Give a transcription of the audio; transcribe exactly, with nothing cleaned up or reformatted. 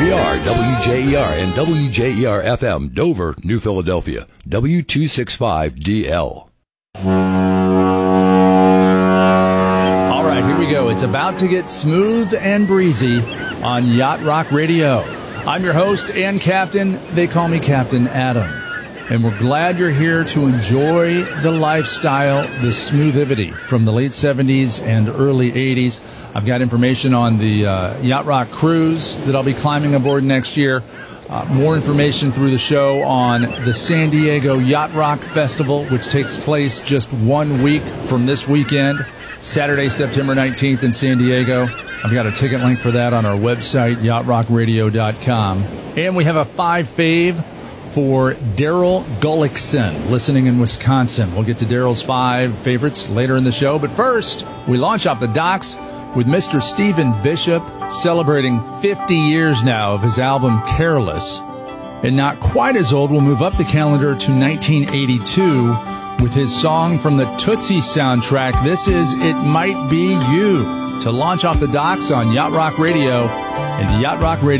We are W J E R and W J E R F M, Dover, New Philadelphia, W two sixty-five D L. All right, here we go. It's about to get smooth and breezy on Yacht Rock Radio. I'm your host and captain. They call me Captain Adam. And we're glad you're here to enjoy the lifestyle, the smoothivity from the late seventies and early eighties. I've got information on the uh, Yacht Rock cruise that I'll be climbing aboard next year. Uh, more information through the show on the San Diego Yacht Rock Festival, which takes place just one week from this weekend, Saturday, September nineteenth in San Diego. I've got a ticket link for that on our website, yacht rock radio dot com. And we have a five fave for Daryl Gullickson, listening in Wisconsin. We'll get to Daryl's five favorites later in the show. But first, we launch off the docks with Mister Stephen Bishop, celebrating fifty years now of his album Careless. And not quite as old, we'll move up the calendar to nineteen eighty-two with his song from the Tootsie soundtrack. This is It Might Be You, to launch off the docks on Yacht Rock Radio and Yacht Rock Radio.